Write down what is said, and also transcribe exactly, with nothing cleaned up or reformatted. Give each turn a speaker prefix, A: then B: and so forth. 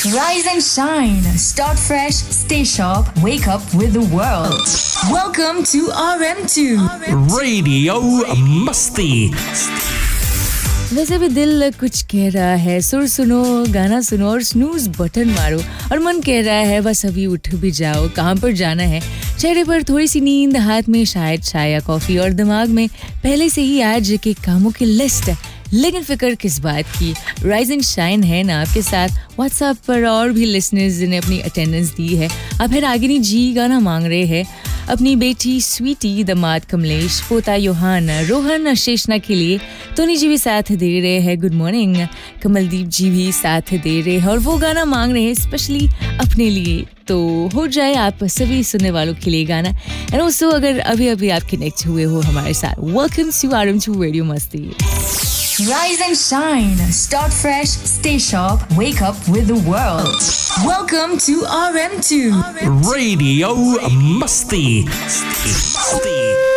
A: Rise and shine. Start fresh. Stay sharp. Wake up with the world. Welcome to R M two.
B: Radio Masti.
C: वैसे भी दिल कुछ कह रहा है, सुर सुनो, गाना सुनो और स्नूज बटन मारो, और मन कह रहा है बस अभी उठ भी जाओ। कहाँ पर जाना है? चेहरे पर थोड़ी सी नींद, हाथ में शायद चाय या कॉफी और दिमाग में पहले से ही आज के कामों की लिस्ट। लेकिन फिक्र किस बात की? राइज एंड शाइन है ना आपके साथ। व्हाट्सएप पर और भी लिसनर्स ने अपनी अटेंडेंस दी है। अब है रागिनी जी गाना मांग रहे हैं अपनी बेटी स्वीटी, दमाद कमलेश, पोता योहान, रोहन शेषना के लिए। टोनी जी भी साथ दे रहे हैं, गुड मॉर्निंग। कमलदीप जी भी साथ दे रहे हैं और वो गाना मांग रहे हैं स्पेशली अपने लिए। तो हो जाए आप सभी सुनने वालों के लिए गाना। एंड ऑल्सो अगर अभी अभी आप कनेक्ट हुए हो हमारे साथ, welcome to R M to radio मस्ती।
A: Rise and shine. Start fresh. Stay sharp. Wake up with the world. Welcome to R M two.
B: Radio Masti. Masti.